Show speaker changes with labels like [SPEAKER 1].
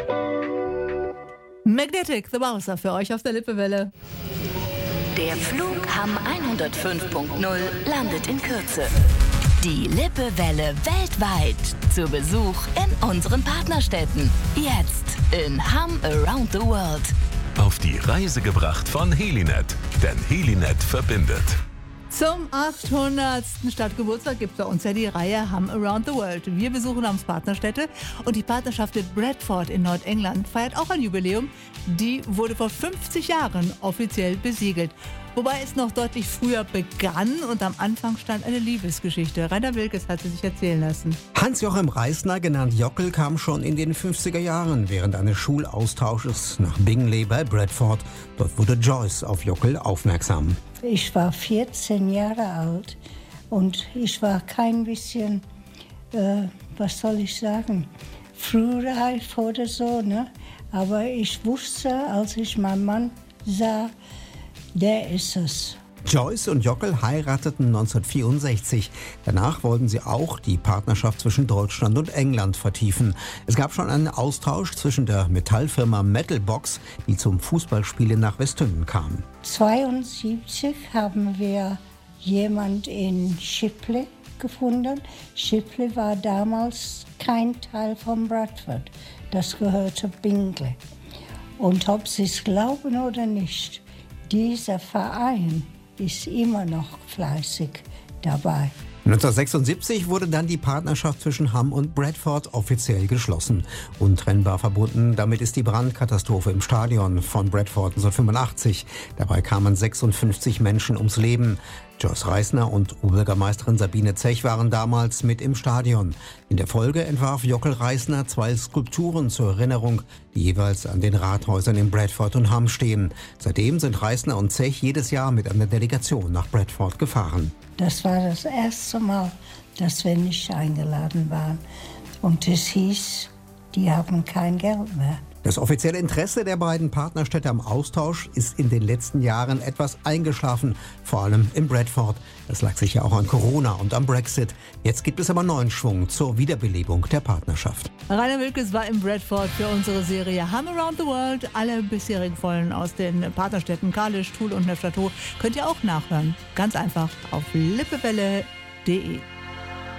[SPEAKER 1] Magnetic, The Bowser für euch auf der Lippewelle.
[SPEAKER 2] Der Flug Hamm 105.0 landet in Kürze. Die Lippewelle weltweit zu Besuch in unseren Partnerstädten. Jetzt in Hamm Around the World.
[SPEAKER 3] Auf die Reise gebracht von Helinet, denn Helinet verbindet.
[SPEAKER 1] Zum 800. Stadtgeburtstag gibt es bei uns ja die Reihe Hamm Around the World. Wir besuchen Hamms Partnerstädte und die Partnerschaft mit Bradford in Nordengland feiert auch ein Jubiläum. Die wurde vor 50 Jahren offiziell besiegelt. Wobei es noch deutlich früher begann und am Anfang stand eine Liebesgeschichte. Rainer Wilkes hat sie sich erzählen lassen.
[SPEAKER 4] Hans-Joachim Reisner, genannt Jockel, kam schon in den 50er Jahren während eines Schulaustausches nach Bingley bei Bradford. Dort wurde Joyce auf Jockel aufmerksam.
[SPEAKER 5] Ich war 14 Jahre alt und ich war kein bisschen, was soll ich sagen, frühreif oder so, ne? Aber ich wusste, als ich meinen Mann sah, der ist es.
[SPEAKER 4] Joyce und Jockel heirateten 1964. Danach wollten sie auch die Partnerschaft zwischen Deutschland und England vertiefen. Es gab schon einen Austausch zwischen der Metallfirma Metalbox, die zum Fußballspielen nach Westhünden kam.
[SPEAKER 5] 1972 haben wir jemand in Shipley gefunden. Shipley war damals kein Teil von Bradford. Das gehörte Bingley. Und ob Sie es glauben oder nicht, dieser Verein ist immer noch fleißig dabei.
[SPEAKER 4] 1976 wurde dann die Partnerschaft zwischen Hamm und Bradford offiziell geschlossen. Untrennbar verbunden damit ist die Brandkatastrophe im Stadion von Bradford 1985. Dabei kamen 56 Menschen ums Leben. Joyce Reisner und Oberbürgermeisterin Sabine Zech waren damals mit im Stadion. In der Folge entwarf Jockel Reisner 2 Skulpturen zur Erinnerung, die jeweils an den Rathäusern in Bradford und Hamm stehen. Seitdem sind Reisner und Zech jedes Jahr mit einer Delegation nach Bradford gefahren.
[SPEAKER 5] Das war das erste Mal, dass wir nicht eingeladen waren. Und es hieß, die haben kein Geld mehr.
[SPEAKER 4] Das offizielle Interesse der beiden Partnerstädte am Austausch ist in den letzten Jahren etwas eingeschlafen, vor allem in Bradford. Das lag sicher auch an Corona und am Brexit. Jetzt gibt es aber neuen Schwung zur Wiederbelebung der Partnerschaft.
[SPEAKER 1] Rainer Wilkes war in Bradford für unsere Serie Hamm Around the World. Alle bisherigen Folgen aus den Partnerstädten Kalisz, Toul und Neufchâteau könnt ihr auch nachhören. Ganz einfach auf lippewelle.de.